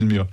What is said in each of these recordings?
bilmiyor.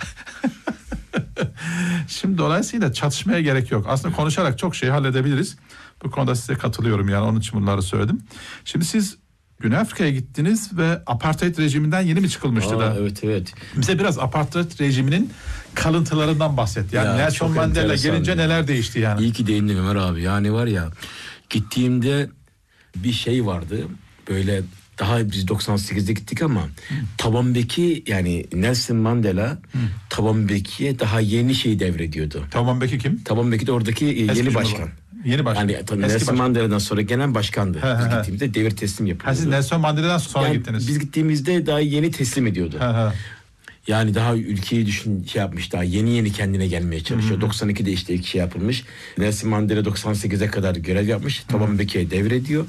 Şimdi dolayısıyla çatışmaya gerek yok. Aslında konuşarak çok şey halledebiliriz. Bu konuda size katılıyorum, yani onun için bunları söyledim. Şimdi siz Güney Afrika'ya gittiniz ve apartheid rejiminden yeni mi çıkılmıştı da? Evet. Bize biraz apartheid rejiminin kalıntılarından bahset. Yani Nelson Mandela gelince neler değişti yani? İyi ki değindin Ömer abi. Yani var ya, gittiğimde bir şey vardı. Böyle daha biz 98'de gittik ama Thabo Mbeki, yani Nelson Mandela Thabo Mbeki'ye daha yeni şey devrediyordu. Thabo Mbeki kim? Thabo Mbeki de oradaki yeni başkan. Yeni başkan. Yani Nelson Mandela'dan sonra gelen başkandı. Biz gittiğimizde devir teslim yapıyordu. Siz Nelson Mandela'dan sonra gittiniz. Biz gittiğimizde daha yeni teslim ediyordu. Yani daha ülkeyi yapmış, daha yeni kendine gelmeye çalışıyor. 92'de işte ilk şey yapılmış. Nelson Mandela 98'e kadar görev yapmış. Thabo Mbeki'ye devrediyor.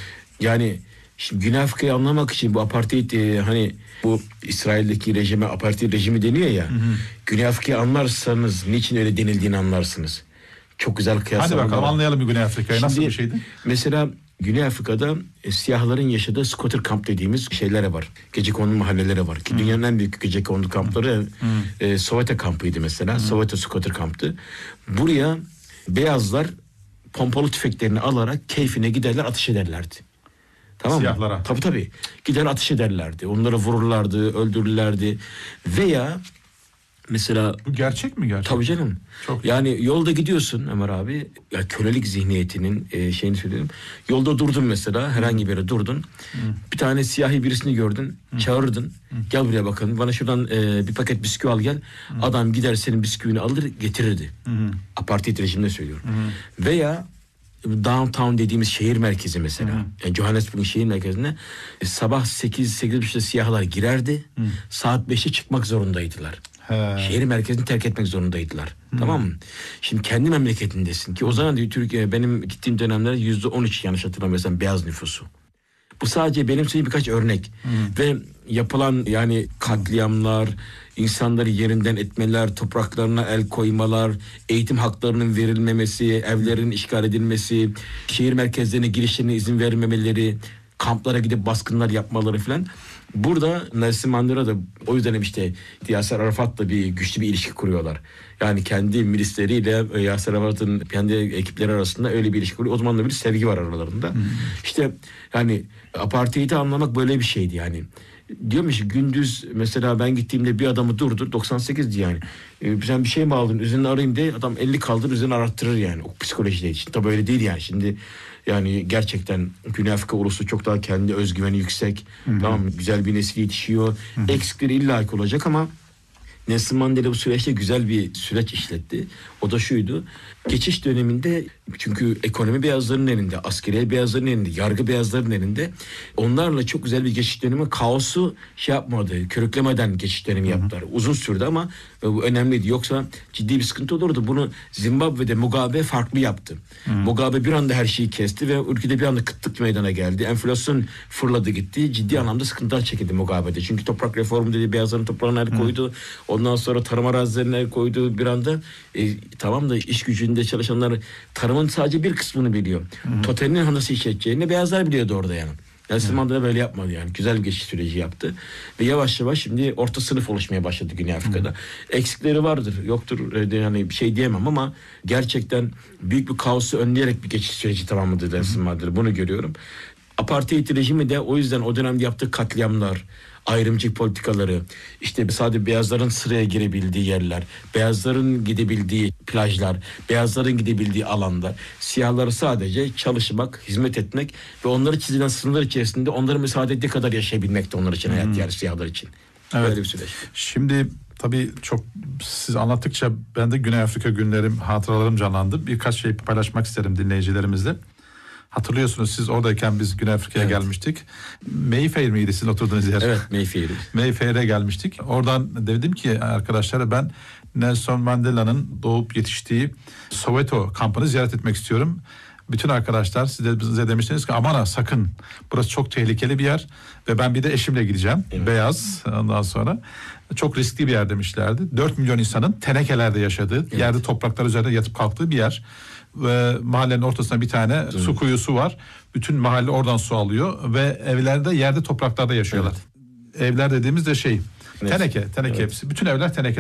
Yani şimdi Güney Afrika'yı anlamak için bu apartheid, hani bu İsrail'deki rejime apartheid rejimi deniyor ya. Güney Afrika'yı anlarsanız niçin öyle denildiğini anlarsınız. Çok güzel kıyaslamalar. Hadi bakalım anlayalım bir Güney Afrika'yı. Nasıl bir şeydi? Mesela Güney Afrika'da siyahların yaşadığı squatter kamp dediğimiz şeylere var. Gecekondu mahalleleri var. Ki dünyanın en büyük gecekondu kampları Soweto kampıydı mesela. Soweto squatter kamptı. Buraya beyazlar pompalı tüfeklerini alarak keyfine giderler, ateş ederlerdi. Tamam mı? Siyahlara. Tabii. Gider ateş ederlerdi. Onları vururlardı, öldürürlerdi. Veya mesela... Bu gerçek mi gerçek? Tabii canım. Çok yani yolda gidiyorsun Ömer abi. Ya kölelik zihniyetinin şeyini söyleyeyim. Yolda durdun mesela. Herhangi bir yere durdun. Bir tane siyahi birisini gördün. Çağırdın. Gel buraya bakalım. Bana şuradan bir paket bisküvi al gel. Adam gider senin bisküvini alır getirirdi. Apartheid rejiminde söylüyorum. Veya downtown dediğimiz şehir merkezi mesela. Yani Johannesburg'un şehir merkezine sabah 8-8.30'da siyahlar girerdi. Saat 5'te çıkmak zorundaydılar. Şehir merkezini terk etmek zorundaydılar. Tamam mı? Şimdi kendi memleketindesin ki o zaman da Türkiye, benim gittiğim dönemlerde %13 yanlış hatırlamıyorsam beyaz nüfusu. Bu sadece benim söylediğim birkaç örnek. Ve yapılan yani katliamlar, insanları yerinden etmeler, topraklarına el koymalar, eğitim haklarının verilmemesi, evlerin işgal edilmesi, şehir merkezlerine girişlerine izin vermemeleri, kamplara gidip baskınlar yapmaları falan. Burada Nelson Mandela da o yüzden işte Yasser Arafat'la bir güçlü bir ilişki kuruyorlar. Yani kendi milisleriyle Yasser Arafat'ın kendi ekipleri arasında öyle bir ilişki kuruyor. O zaman da bir sevgi var aralarında. İşte yani apartheid'i anlamak böyle bir şeydi yani. Diyormuş gündüz mesela ben gittiğimde bir adamı durdur, 98'di yani. Sen bir şey mi aldın üzerine arayayım diye adam 50 kaldır üzerine arattırır yani. O psikolojide için. Tabii öyle değil yani şimdi. Yani gerçekten Güney Afrika ulusu çok daha kendi özgüveni yüksek. Tamam mı? Güzel bir nesil yetişiyor. Eksikleri illaki olacak ama Nelson Mandela bu süreçte güzel bir süreç işletti. O da şuydu. Geçiş döneminde çünkü ekonomi beyazların elinde, askeriye beyazların elinde, yargı beyazların elinde. Onlarla çok güzel bir geçiş dönemi, kaosu şey yapmadı, körüklemeden geçiş dönemi yaptılar. Uzun sürdü ama bu önemliydi. Yoksa ciddi bir sıkıntı olurdu. Bunu Zimbabwe'de Mugabe farklı yaptı. Mugabe bir anda her şeyi kesti ve ülkede bir anda kıtlık meydana geldi. Enflasyon fırladı gitti. Ciddi anlamda sıkıntılar çekildi Mugabe'de. Çünkü toprak reformu dedi, beyazların toprağına el koydu. Ondan sonra tarım arazilerine el koydu bir anda. Tamam da iş gücünde çalışanlar tarımın sadece bir kısmını biliyor. Totalini nasıl işleteceğini beyazlar biliyordu orada yani. Nelson Mandela böyle yapmadı yani. Güzel bir geçiş süreci yaptı. Ve yavaş yavaş şimdi orta sınıf oluşmaya başladı Güney Afrika'da. Eksikleri vardır, yoktur yani bir şey diyemem ama gerçekten büyük bir kaosu önleyerek bir geçiş süreci tamamladı Nelson Mandela. Bunu görüyorum. Apartheid rejimi de o yüzden o dönemde yaptığı katliamlar, ayrımcılık politikaları, işte sadece beyazların sıraya girebildiği yerler, beyazların gidebildiği plajlar, beyazların gidebildiği alanlar, siyahları sadece çalışmak, hizmet etmek ve onları çizilen sınırlar içerisinde onlara müsaade ettiği kadar yaşayabilmek de onlar için hayat yani siyahlar için. Evet. Böyle bir süreç. Şimdi tabii çok siz anlattıkça ben de Güney Afrika günlerim, hatıralarım canlandı. Birkaç şey paylaşmak isterim dinleyicilerimizle. Hatırlıyorsunuz siz oradayken biz Güney Afrika'ya gelmiştik. Mayfair miydi sizin oturduğunuz yer? Evet, Mayfair. Mayfair'e gelmiştik. Oradan dedim ki arkadaşlara ben Nelson Mandela'nın doğup yetiştiği Soweto kampını ziyaret etmek istiyorum. Bütün arkadaşlar size demiştiniz ki aman ha sakın burası çok tehlikeli bir yer ve ben bir de eşimle gideceğim. Evet. Beyaz ondan sonra. Çok riskli bir yer demişlerdi. 4 milyon insanın tenekelerde yaşadığı, evet, yerde topraklar üzerinde yatıp kalktığı bir yer. Ve mahallenin ortasında bir tane su kuyusu var. Bütün mahalle oradan su alıyor ve evlerde yerde topraklarda yaşıyorlar. Evet. Evler dediğimiz de Teneke Evet. hepsi. Bütün evler teneke.